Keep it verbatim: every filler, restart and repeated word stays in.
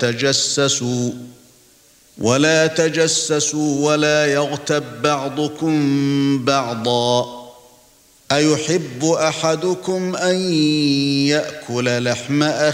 تجسسوا ولا تجسسوا ولا يغتب بعضكم بعضا أيحب أحدكم أن يأكل لحم أخيه